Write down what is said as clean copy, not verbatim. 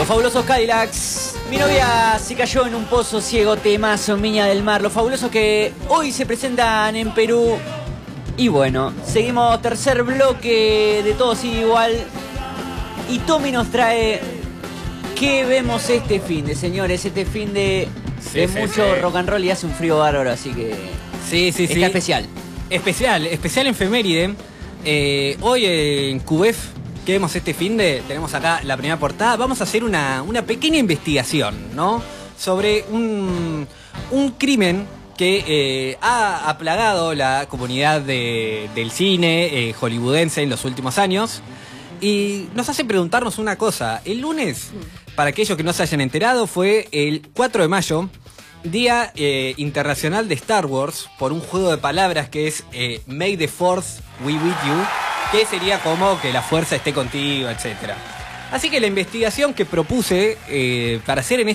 Fabulosos Cadillacs. Mi novia se cayó en un pozo ciego, temazo en Viña del Mar. Los fabulosos que hoy se presentan en Perú. Y bueno, seguimos tercer bloque de Todos Igual. Y Tommy nos trae ¿qué vemos este fin de, señores? Este fin de mucho rock and roll y hace un frío bárbaro, así que está especial. Especial efeméride. Hoy en QF, ¿qué vemos este fin de? Tenemos acá la primera portada. Vamos a hacer una pequeña investigación, ¿no? Sobre un crimen que ha aplagado la comunidad del cine hollywoodense en los últimos años. Y nos hace preguntarnos una cosa. El lunes, para aquellos que no se hayan enterado, fue el 4 de mayo, Día Internacional de Star Wars, por un juego de palabras que es May the Force be with you, que sería como que la fuerza esté contigo, etc. Así que la investigación que propuse para hacer en